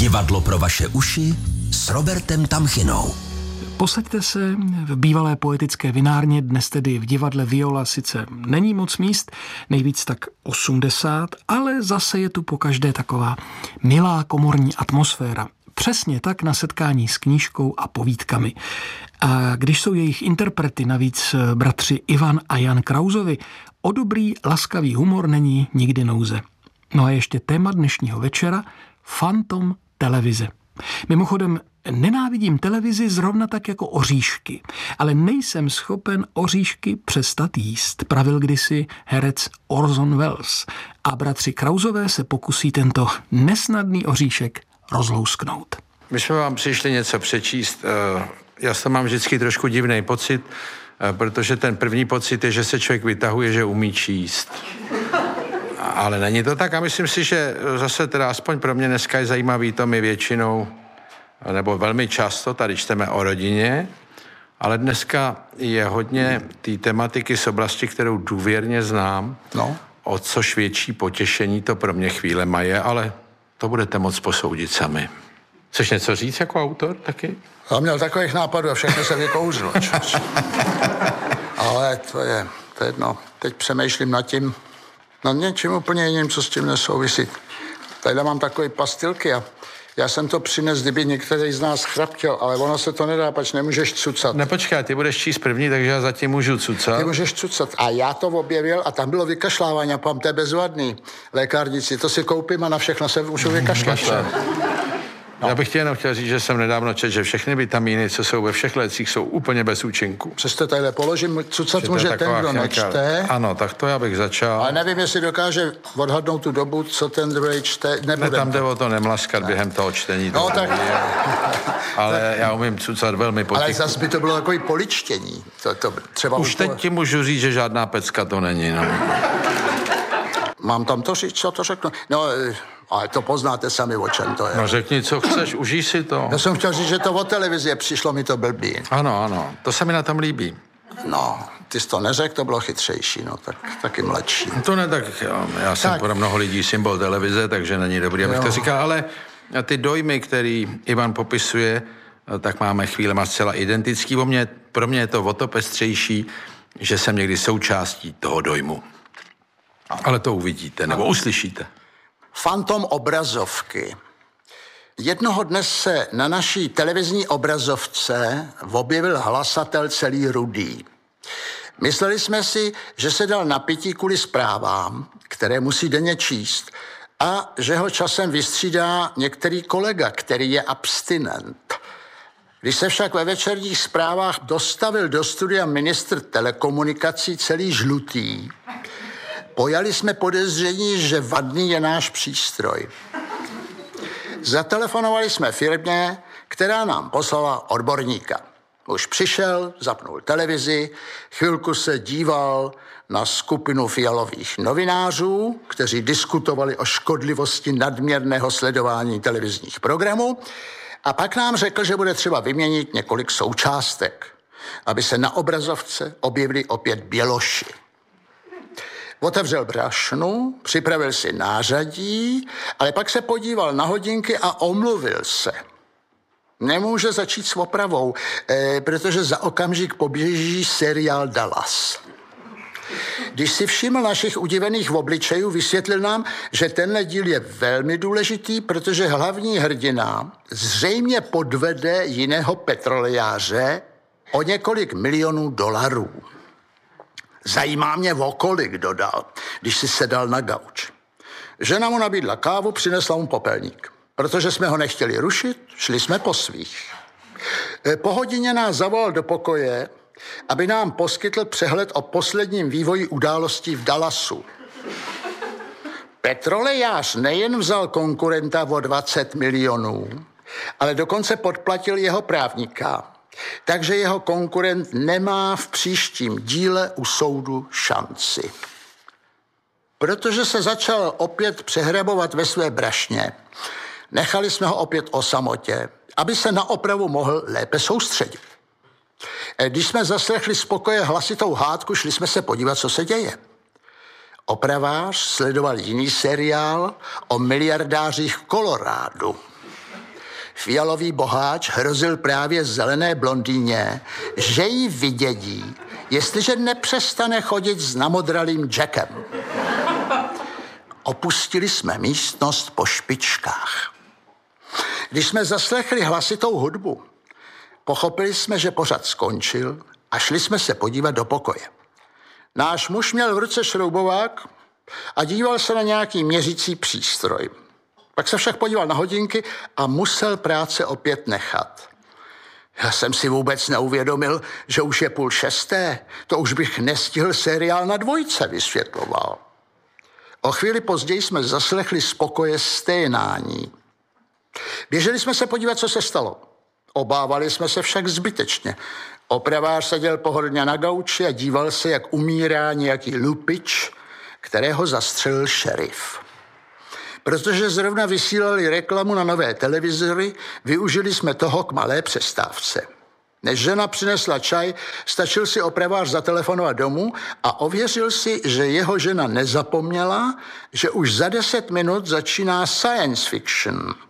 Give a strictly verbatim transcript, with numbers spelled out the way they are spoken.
Divadlo pro vaše uši s Robertem Tamchinou. Posaďte se v bývalé poetické vinárně, dnes tedy v divadle Viola sice není moc míst, nejvíc tak osmdesát, ale zase je tu pokaždé taková milá komorní atmosféra. Přesně tak na setkání s knížkou a povídkami. A když jsou jejich interprety navíc bratři Ivan a Jan Krausovi, o dobrý, laskavý humor není nikdy nouze. No a ještě téma dnešního večera – Fantom televize. Mimochodem, nenávidím televizi zrovna tak jako oříšky, ale nejsem schopen oříšky přestat jíst, pravil kdysi herec Orson Welles. A bratři Krausové se pokusí tento nesnadný oříšek rozlousknout. My jsme vám přišli něco přečíst. Já jsem mám vždycky trošku divný pocit, protože ten první pocit je, že se člověk vytahuje, že umí číst. Ale není to tak a myslím si, že zase teda aspoň pro mě dneska je zajímavý to, my většinou, nebo velmi často tady čteme o rodině, ale dneska je hodně té tematiky z oblasti, kterou důvěrně znám, no. O což větší potěšení to pro mě chvílema je, ale to budete moc posoudit sami. Chceš něco říct jako autor taky? Já měl takových nápadů a všechno se vykouřilo. Ale to je, to je jedno. Teď přemýšlím nad tím, nad něčím úplně jiným, co s tím nesouvisí. Tady mám takové pastilky a já jsem to přines, kdyby některý z nás chraptěl, ale ono se to nedá, pač nemůžeš cucat. Nepočkej, ty budeš číst první, takže já zatím můžu cucat. Ty můžeš cucat. A já to objevil a tam bylo vykašlávání a pám, to je bezvadný. Lékárnici, to si koupím a na všechno se můžu vykašlat. No. Já bych ti jenom chtěl říct, že jsem nedávno četl, že všechny vitamíny, co jsou ve všech lécích, jsou úplně bez účinku. Přesto tadyhle položím, cucat může ten, kdo nečte. Ano, tak to já bych začal. Ale nevím, jestli dokáže odhadnout tu dobu, co ten druhý čte. Ne, tam jde o to nemlaskat ne. během toho čtení. No tak. Ale já umím cucat velmi potichu. Ale zase by to bylo takový poličtění. To, to třeba Už teď ti můžu říct, že žádná pecka to není. No. Mám tam to říct, co to řeknu? No, ale to poznáte sami, o čem to je. No řekni, co chceš, užij si to. Já jsem chtěl říct, že to o televizi přišlo mi to blbý. Ano, ano, to se mi na tom líbí. No, ty jsi to neřekl, to bylo chytřejší, no, tak taky mladší. To ne, tak jo, já jsem tak. Pro mnoho lidí symbol televize, takže není dobrý, abych jo. to říkal, ale ty dojmy, který Ivan popisuje, tak máme chvílema zcela identický. O mě, pro mě je to o to pestřejší, že jsem někdy součástí toho dojmu. Ale to uvidíte, nebo uslyšíte. Fantom obrazovky. Jednoho dne se na naší televizní obrazovce objevil hlasatel celý rudý. Mysleli jsme si, že se dal na pití kvůli zprávám, které musí denně číst, a že ho časem vystřídá některý kolega, který je abstinent. Když se však ve večerních zprávách dostavil do studia ministr telekomunikací celý žlutý, pojali jsme podezření, že vadný je náš přístroj. Zatelefonovali jsme firmě, která nám poslala odborníka. Už přišel, zapnul televizi, chvilku se díval na skupinu fialových novinářů, kteří diskutovali o škodlivosti nadměrného sledování televizních programů, a pak nám řekl, že bude třeba vyměnit několik součástek, aby se na obrazovce objevili opět běloši. Otevřel brašnu, připravil si nářadí, ale pak se podíval na hodinky a omluvil se. Nemůže začít s opravou, eh, protože za okamžik poběží seriál Dallas. Když si všiml našich udivených obličejů, vysvětlil nám, že tenhle díl je velmi důležitý, protože hlavní hrdina zřejmě podvede jiného petrolejáře o několik milionů dolarů. Zajímá mě o kolik, dodal, když si sedal na gauč. Žena mu nabídla kávu, přinesla mu popelník. Protože jsme ho nechtěli rušit, šli jsme po svých. Po hodině nás zavolal do pokoje, aby nám poskytl přehled o posledním vývoji událostí v Dallasu. Petrolejář nejen vzal konkurenta o dvacet milionů, ale dokonce podplatil jeho právníka. Takže jeho konkurent nemá v příštím díle u soudu šanci. Protože se začal opět přehrabovat ve své brašně, nechali jsme ho opět o samotě, aby se na opravu mohl lépe soustředit. Když jsme zaslechli z pokoje hlasitou hádku, šli jsme se podívat, co se děje. Opravář sledoval jiný seriál o miliardářích v Kolorádu. fialový boháč hrozil právě zelené blondýně, že ji vydědí, jestliže nepřestane chodit s namodralým Jackem. Opustili jsme místnost po špičkách. Když jsme zaslechli hlasitou hudbu, pochopili jsme, že pořad skončil a šli jsme se podívat do pokoje. Náš muž měl v ruce šroubovák a díval se na nějaký měřící přístroj. Pak se však podíval na hodinky a musel práce opět nechat. Já jsem si vůbec neuvědomil, že už je půl šesté. To už bych nestihl seriál na dvojce, vysvětloval. O chvíli později jsme zaslechli z pokoje sténání. Běželi jsme se podívat, co se stalo. Obávali jsme se však zbytečně. Opravář seděl pohodlně na gauči a díval se, jak umírá nějaký lupič, kterého zastřelil šerif. Protože zrovna vysílali reklamu na nové televizory, využili jsme toho k malé přestávce. Než žena přinesla čaj, stačil si opravář zatelefonovat domů a ověřil si, že jeho žena nezapomněla, že už za deset minut začíná science fiction.